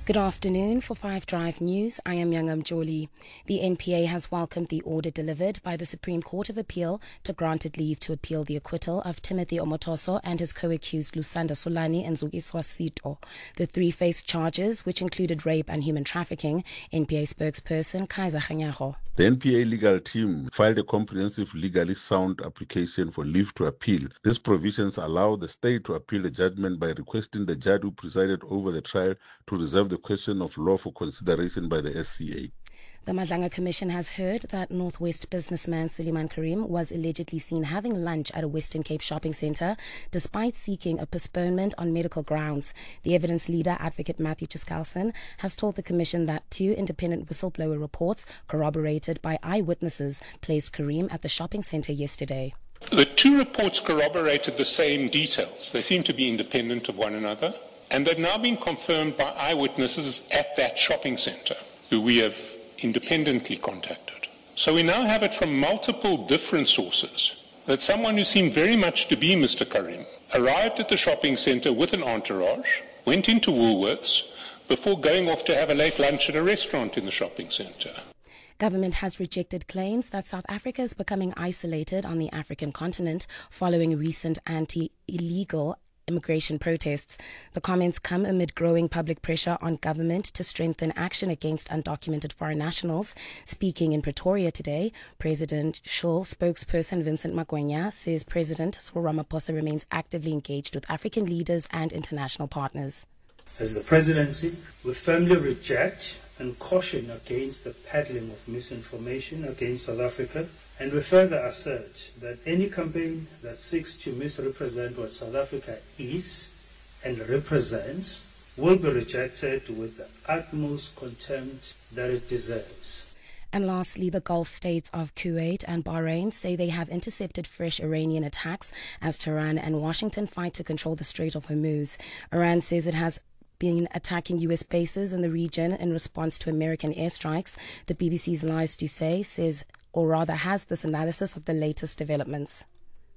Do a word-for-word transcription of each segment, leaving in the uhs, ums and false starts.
Good afternoon. For Five Drive News, I am Youngam Jolie. The N P A has welcomed the order delivered by the Supreme Court of Appeal to granted leave to appeal the acquittal of Timothy Omotoso and his co-accused Lusanda Solani and Zukiswa Sito. The three faced charges, which included rape and human trafficking. N P A spokesperson Kaiser Khanyago. The N P A legal team filed a comprehensive legally sound application for leave to appeal. These provisions allow the state to appeal the judgment by requesting the judge who presided over the trial to reserve the question of law for consideration by the S C A. The Madlanga Commission has heard that Northwest businessman Suleiman Karim was allegedly seen having lunch at a Western Cape shopping centre despite seeking a postponement on medical grounds. The evidence leader, Advocate Matthew Chiskalson, has told the Commission that two independent whistleblower reports corroborated by eyewitnesses placed Karim at the shopping centre yesterday. The two reports corroborated the same details. They seem to be independent of one another, and they've now been confirmed by eyewitnesses at that shopping centre, who we have independently contacted. So we now have it from multiple different sources that someone who seemed very much to be Mister Karim arrived at the shopping centre with an entourage, went into Woolworths before going off to have a late lunch at a restaurant in the shopping centre. Government has rejected claims that South Africa is becoming isolated on the African continent following recent anti-illegal immigration protests. The comments come amid growing public pressure on government to strengthen action against undocumented foreign nationals. Speaking in Pretoria today, President Shaw spokesperson Vincent Magwenya says President Cyril Ramaphosa remains actively engaged with African leaders and international partners. As the presidency, we firmly reject and caution against the peddling of misinformation against South Africa, and we further assert that any campaign that seeks to misrepresent what South Africa is and represents will be rejected with the utmost contempt that it deserves. And lastly, the Gulf states of Kuwait and Bahrain say they have intercepted fresh Iranian attacks as Tehran and Washington fight to control the Strait of Hormuz. Iran says it has been attacking U S bases in the region in response to American airstrikes. The B B C's Lies Doucet says, or rather has this analysis of the latest developments.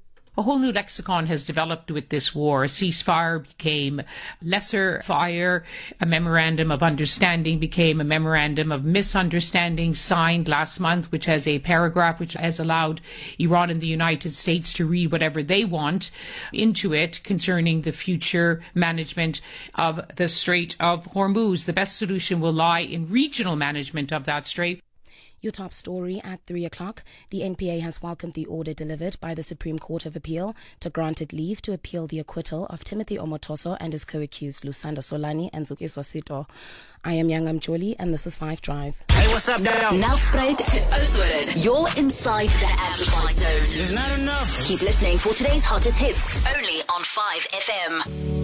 A whole new lexicon has developed with this war. A ceasefire became lesser fire. A memorandum of understanding became a memorandum of misunderstanding signed last month, which has a paragraph which has allowed Iran and the United States to read whatever they want into it concerning the future management of the Strait of Hormuz. The best solution will lie in regional management of that strait. Your top story at three o'clock. The N P A has welcomed the order delivered by the Supreme Court of Appeal to granted leave to appeal the acquittal of Timothy Omotoso and his co-accused Lusanda Solani and Zukiswa Sito. I am Youngam Jolie and this is Five Drive. Hey, what's up now? Nelspruit to Oudtshoorn. You're inside the amplified zone. There's not enough. Keep listening for today's hottest hits only on five F M.